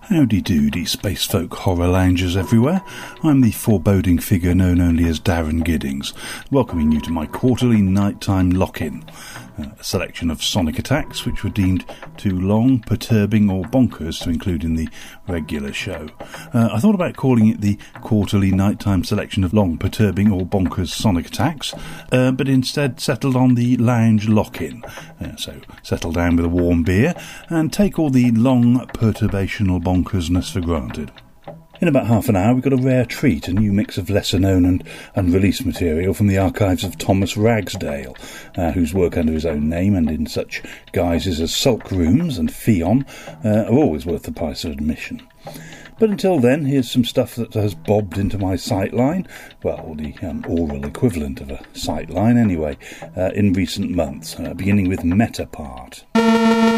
Howdy doody, space folk horror loungers everywhere. I'm the foreboding figure known only as Darren Giddings, welcoming you to my quarterly nighttime lock-in. A selection of sonic attacks which were deemed too long, perturbing or bonkers to include in the regular show. I thought about calling it the quarterly nighttime selection of long, perturbing or bonkers sonic attacks, but instead settled on the lounge lock-in. So settle down with a warm beer and take all the long, perturbational bonkersness for granted. In about half an hour we've got a rare treat, a new mix of lesser-known and unreleased material from the archives of Thomas Ragsdale, whose work under his own name and in such guises as Sulk Rooms and Fion are always worth the price of admission. But until then, here's some stuff that has bobbed into my sightline, well, the oral equivalent of a sightline anyway, in recent months, beginning with Metapart.